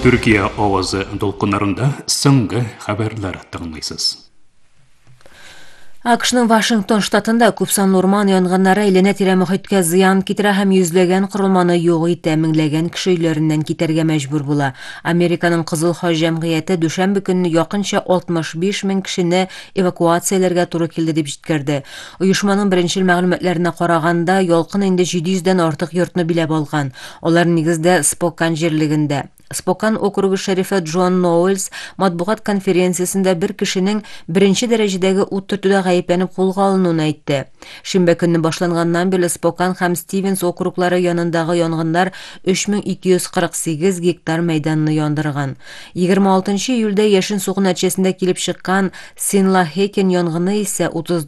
Түркия авазы долқынарында соңғы хабарлар тыңлайсыз. AQShның Вашингтон штатында күпсан орман янгыннары әйләнә-тирә мөхиткә зыян китерә һәм йөзләгән корылманы юк итә, меңләгән кеше өйләреннән китәргә мәҗбүр була. Американың Кызыл Хаҗ җәмгыяте дүшәмбе көнне якынча 65 мең кешене эвакуацияләргә туры килде дип җиткерде. Оешманың беренчел мәгълүматларына караганда, ялкын инде 700 дән артык йортны биләп алган. Алар нигездә Спокан җирлегендә. Спокан округы шәрифе Джон Ноуэльс матбугат конференциясендә бер кешенең беренче дәрәҗәдәге ут төртүдә гаепләнеп кулга алынуын әйтте. Шимбә көнне башланганнан бирле Спокан һәм Стивенс округлары янындагы янгыннар 3248 гектар мәйданны яндырган. 26 июльдә яшен сугу нәтиҗәсендә килеп чыккан Синлахекен янгыны исә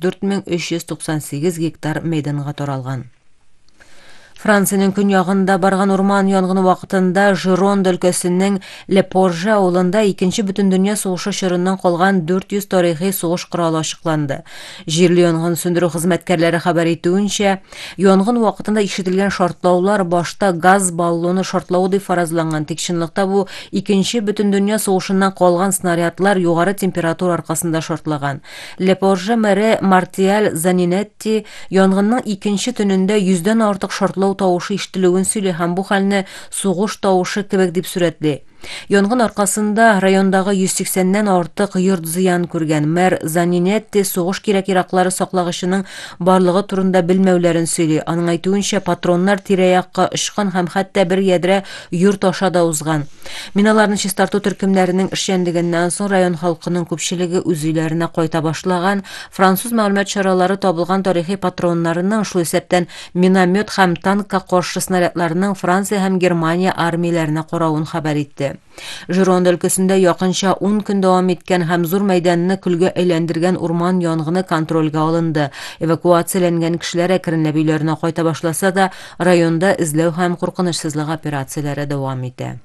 34398 гектар мәйданга таралган. Франциянең көньягында барган урман янгыны вакытында Жиронд өлкәсенең Лепорже авылында 2нче Бөтендөнья сугышы чорыннан калган 400 тарихи сугыш коралы ачыкланды. Җирле янгын сөндерү хезмәткәрләре хәбәр итүенчә, янгын вакытында ишетелгән шартлаулар башта газ баллоны шартлавы дип фаразланган. Тик чынлыкта бу 2нче Бөтендөнья сугышыннан калган снарядлар югары температура аркасында шартлаган. Лепорже мэре Мартиаль Занинетти янгынның 2нче төнендә 100дән артык шартлау тавышы ишетелүен сөйли һәм бу хәлне сугыш тавышы кебек дип сүрәтли. Янгын аркасында райондагы 180дән артык йорт зыян күргән. Мэр Занинетти сугыш кирәк-яраклары саклагычының барлыгы турында белмәүләрен сөйли. Аның әйтүенчә, патроннар тирә-якка очкан һәм хәтта бер ядрә йорт аша да узган. Миналарны чистарту төркемнәренең эшчәнлегеннән соң район халкының күпчелеге үз өйләренә кайта башлаган. Француз мәгълүмат чаралары табылган тарихи патроннарының, шул исәптән миномет һәм танкка каршы снарядларның Франция һәм Германия армияләренә каравын хәбәр итте. Жиронд өлкәсендә якынча 10 көн дәвам иткән һәм зур мәйданны көлгә әйләндергән урман янгыны контрольгә алынды. Эвакуацияләнгән кешеләр әкренләп өйләренә кайта башласа да, районда эзләү һәм куркынычсызлык операцияләре дәвам итә.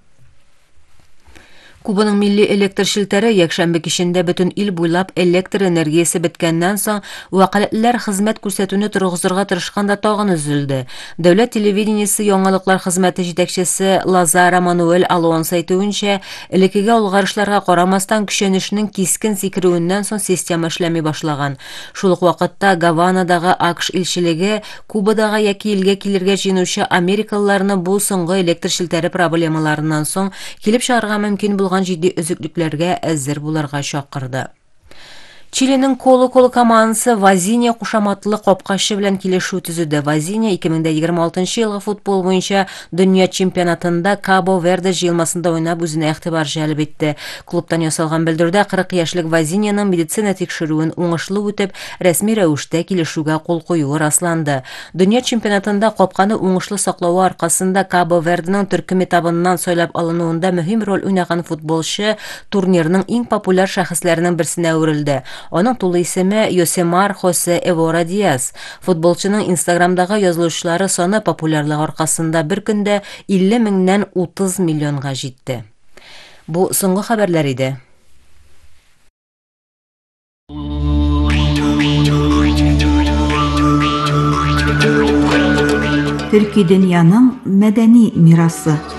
Кубаның милли электр шелтәре якшәмбе кичендә бөтен ил буйлап электр энергиясе беткәннән соң вәкаләтләр хезмәт күрсәтүне торгызырга тырышканда тагын өзелде. Дәүләт телевидениесе яңалыклар хезмәте җитәкчесе Лазара Мануэль Алонсо әйтүенчә, элеккеге алгарышларга карамастан көчәнешнең кискен сикерүеннән соң система эшләми башлаган. Шул ук вакытта Гаванадагы AQSh илчелеге Кубадагы яки илгә килергә җыенучы америкалыларны бу соңгы электр шелтәре проблемаларыннан соң килеп чыгарга мөмкин булган җитди өзеклекләргә әзер булырга чакырды. Чиленең Коло-Коло командасы Вазиния кушаматлы капкачы белән килешү төзеде. Вазиния 2026 елгы футбол буенча дөнья чемпионатында Кабо-Верде җыелмасында уйнап үзенә игътибар җәлеп итте. Клубтан ясалган белдерүдә 40 яшьлек Вазинияның медицина тикшерүен уңышлы үтеп, рәсми рәвештә килешүгә кул куюы расланды. Дөнья чемпионатында капканы уңышлы саклауы аркасында Кабо-Верденың төркем этабыннан сайлап алынуында мөһим роль уйнаган футболчы турнирның иң популяр шәхесләренең берсенә әверелде. Аның тулы исеме Йосемар Хосе Эвора Диас. Футболчының Инстаграмдагы язылышлары саны популярлык аркасында бер көндә 50 меңнән 30 миллионга җитте. Бу соңгы хәбәрләр иде. Төрки дөньяның мәдәни мирасы.